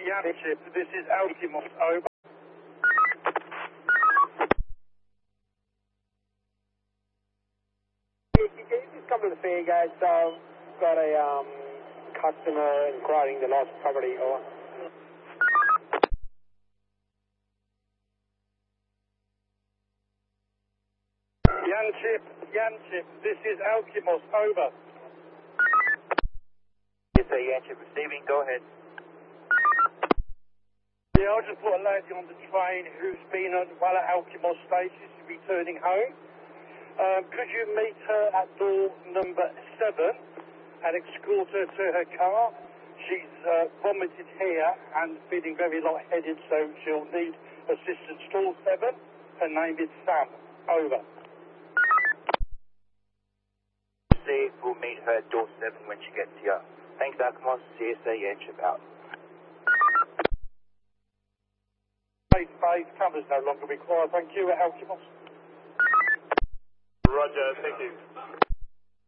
Yanship, this is Alkimos, over. Can you just come to the fair, guys? Got a customer inquiring the lost property, over. Yanship, this is Alkimos, over. Yes, sir, Yanship receiving, go ahead. Yeah, I just put a lady on the train who's been at one at Alkimos station, she's returning home. Could you meet her at door number 7 and escort her to her car? She's vomited here and feeling very lightheaded, so she'll need assistance. Door 7, her name is Sam, over. See, we'll meet her at door 7 when she gets here. Thanks, Alkimos. CSA Yanship out. Base covers no longer required. Thank you, Alkimos. Roger, thank you.